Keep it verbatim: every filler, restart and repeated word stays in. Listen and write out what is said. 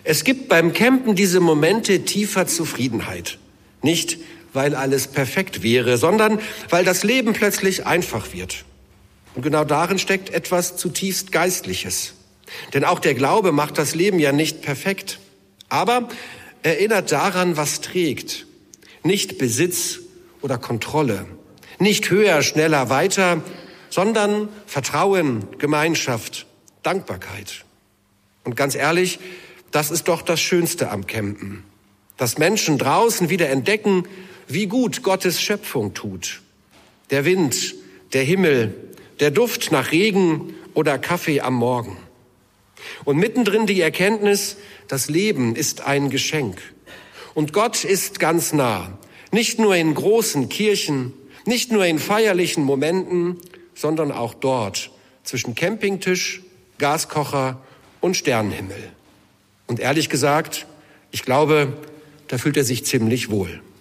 Es gibt beim Campen diese Momente tiefer Zufriedenheit. Nicht, weil alles perfekt wäre, sondern weil das Leben plötzlich einfach wird. Und genau darin steckt etwas zutiefst Geistliches. Denn auch der Glaube macht das Leben ja nicht perfekt. Aber erinnert daran, was trägt. Nicht Besitz oder Kontrolle. Nicht höher, schneller, weiter, sondern Vertrauen, Gemeinschaft, Dankbarkeit. Und ganz ehrlich, das ist doch das Schönste am Campen. Dass Menschen draußen wieder entdecken, wie gut Gottes Schöpfung tut. Der Wind, der Himmel, der Duft nach Regen oder Kaffee am Morgen. Und mittendrin die Erkenntnis, das Leben ist ein Geschenk. Und Gott ist ganz nah. Nicht nur in großen Kirchen, nicht nur in feierlichen Momenten, sondern auch dort zwischen Campingtisch, Gaskocher und Sternenhimmel. Und ehrlich gesagt, ich glaube, da fühlt er sich ziemlich wohl.